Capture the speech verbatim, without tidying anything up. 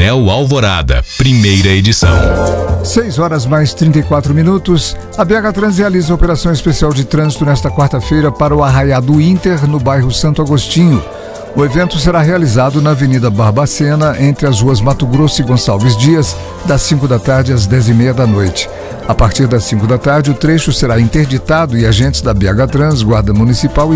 Anel Alvorada, primeira edição. seis horas mais trinta e quatro minutos. A B H Trans realiza operação especial de trânsito nesta quarta-feira para o Arraiá do Inter, no bairro Santo Agostinho. O evento será realizado na Avenida Barbacena, entre as ruas Mato Grosso e Gonçalves Dias, das cinco da tarde às dez e meia da noite. A partir das cinco da tarde, o trecho será interditado e agentes da B H Trans, Guarda Municipal